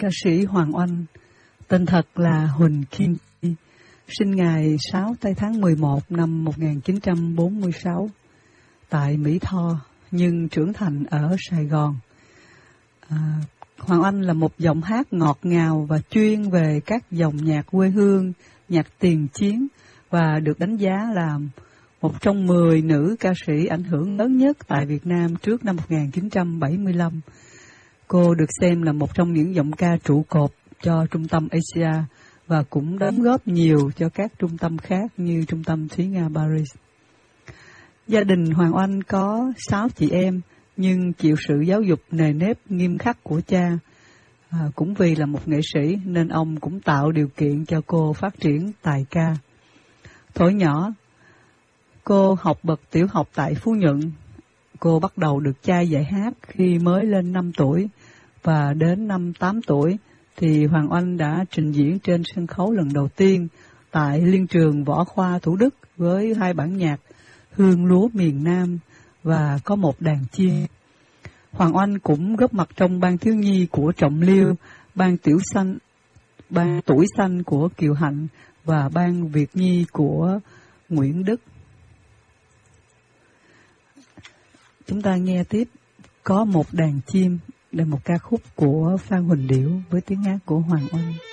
Ca sĩ Hoàng Oanh, tên thật là Huỳnh Kim Chi, sinh ngày 6 tây tháng 11 năm 1946 tại Mỹ Tho, nhưng trưởng thành ở Sài Gòn. Hoàng Oanh là một giọng hát ngọt ngào và chuyên về các dòng nhạc quê hương, nhạc tiền chiến, và được đánh giá là một trong 10 nữ ca sĩ ảnh hưởng lớn nhất tại Việt Nam trước năm 1975. Cô được xem là một trong những giọng ca trụ cột cho Trung tâm Asia và cũng đóng góp nhiều cho các trung tâm khác như Trung tâm Thúy Nga Paris. Gia đình Hoàng Oanh có 6 chị em, nhưng chịu sự giáo dục nề nếp nghiêm khắc của cha. Cũng vì là một nghệ sĩ nên ông cũng tạo điều kiện cho cô phát triển tài ca. Thuở nhỏ, cô học bậc tiểu học tại Phú Nhuận. Cô bắt đầu được cha dạy hát khi mới lên 5 tuổi, và đến năm 8 tuổi thì Hoàng Oanh đã trình diễn trên sân khấu lần đầu tiên tại Liên trường Võ Khoa Thủ Đức với 2 bản nhạc Hương Lúa Miền Nam và Có Một Đàn Chim. Hoàng Oanh cũng góp mặt trong ban thiếu nhi của Trọng Liêu, ban tuổi xanh của Kiều Hạnh và ban Việt Nhi của Nguyễn Đức. Chúng ta nghe tiếp Có Một Đàn Chim, là một ca khúc của Phan Huỳnh Điểu với tiếng hát của Hoàng Oanh.